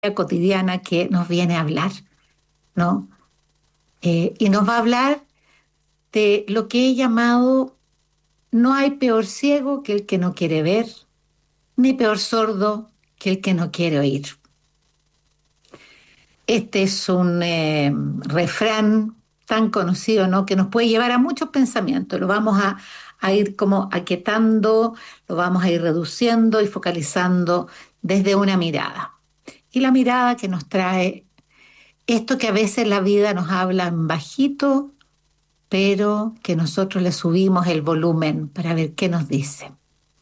cotidiana que nos viene a hablar, ¿no? Y nos va a hablar de lo que he llamado: no hay peor ciego que el que no quiere ver, ni peor sordo que el que no quiere oír. Este es un refrán tan conocido, ¿no?, que nos puede llevar a muchos pensamientos. Lo vamos a ir como aquietando, lo vamos a ir reduciendo y focalizando desde una mirada. Y la mirada que nos trae esto, que a veces la vida nos habla en bajito, pero que nosotros le subimos el volumen para ver qué nos dice.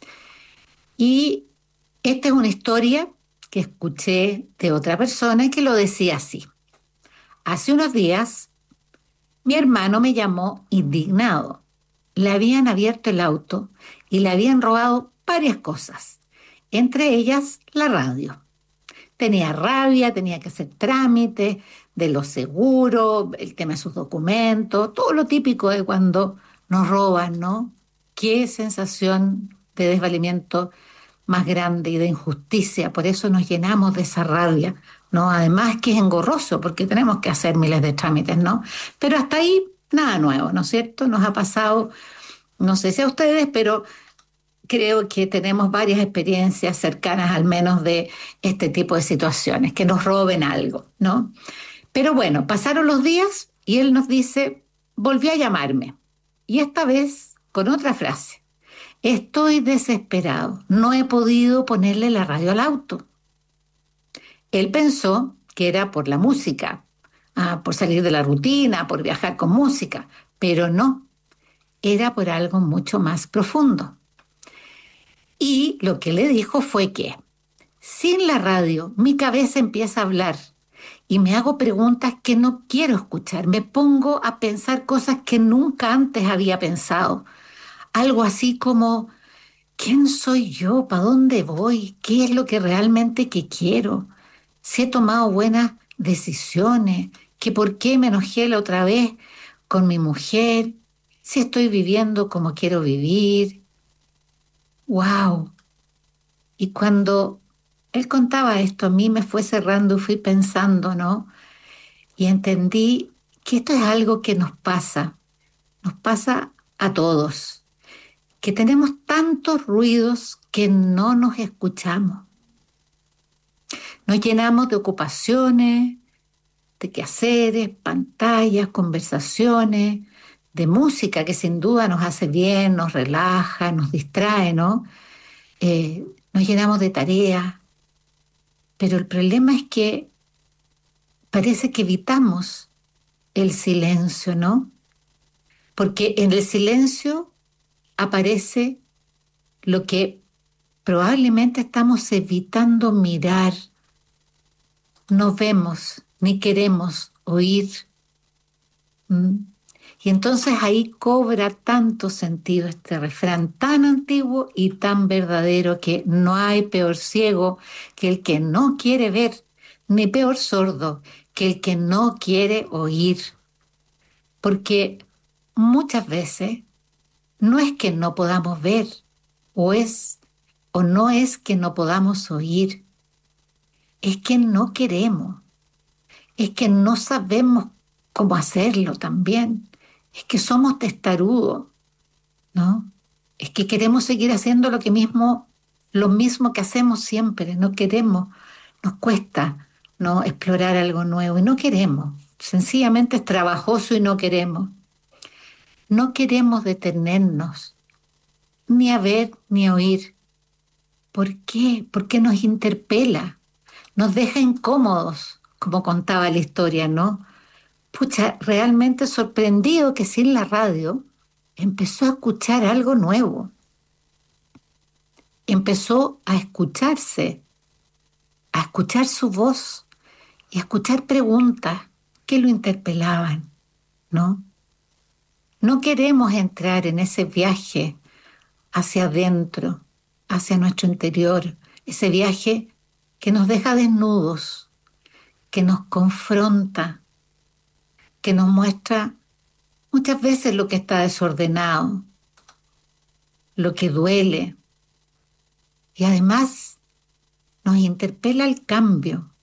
Y esta es una historia que escuché de otra persona que lo decía así: hace unos días mi hermano me llamó indignado. Le habían abierto el auto y le habían robado varias cosas, entre ellas la radio. Tenía rabia, tenía que hacer trámites de los seguros, el tema de sus documentos, todo lo típico de cuando nos roban, ¿no? Qué sensación de desvalimiento más grande y de injusticia. Por eso nos llenamos de esa rabia, ¿no? Además que es engorroso porque tenemos que hacer miles de trámites, ¿no? Pero hasta ahí nada nuevo, ¿no es cierto? Nos ha pasado, no sé si a ustedes, pero creo que tenemos varias experiencias cercanas al menos de este tipo de situaciones, que nos roben algo, ¿no? Pero bueno, pasaron los días y él nos dice: volvió a llamarme. Y esta vez con otra frase: estoy desesperado, no he podido ponerle la radio al auto. Él pensó que era por la música, por salir de la rutina, por viajar con música, pero no, era por algo mucho más profundo. Y lo que le dijo fue que sin la radio mi cabeza empieza a hablar y me hago preguntas que no quiero escuchar. Me pongo a pensar cosas que nunca antes había pensado. Algo así como: ¿quién soy yo? ¿Para dónde voy? ¿Qué es lo que realmente que quiero? Si he tomado buenas decisiones, que por qué me enojé la otra vez con mi mujer, si estoy viviendo como quiero vivir. ¡Wow! Y cuando él contaba esto, a mí me fue cerrando y fui pensando, ¿no? Y entendí que esto es algo que nos pasa a todos, que tenemos tantos ruidos que no nos escuchamos. Nos llenamos de ocupaciones, de quehaceres, pantallas, conversaciones, de música que sin duda nos hace bien, nos relaja, nos distrae, ¿no? Nos llenamos de tareas, pero el problema es que parece que evitamos el silencio, ¿no? Porque en el silencio aparece lo que probablemente estamos evitando mirar, no vemos ni queremos oír. ¿Mm? Y entonces ahí cobra tanto sentido este refrán tan antiguo y tan verdadero, que no hay peor ciego que el que no quiere ver, ni peor sordo que el que no quiere oír. Porque muchas veces no es que no podamos ver, o es o no es que no podamos oír, es que no queremos, es que no sabemos cómo hacerlo también, es que somos testarudos, ¿no? Es que queremos seguir haciendo lo mismo que hacemos siempre, no queremos, nos cuesta, ¿no?, explorar algo nuevo y no queremos, sencillamente es trabajoso y no queremos. No queremos detenernos, ni a ver ni a oír. ¿Por qué? Porque nos interpela, nos deja incómodos, como contaba la historia, ¿no? Pucha, realmente sorprendido que sin la radio empezó a escuchar algo nuevo, empezó a escuchar su voz y a escuchar preguntas que lo interpelaban, ¿no? No queremos entrar en ese viaje hacia adentro, hacia nuestro interior, ese viaje que nos deja desnudos, que nos confronta, que nos muestra muchas veces lo que está desordenado, lo que duele, y además nos interpela el cambio,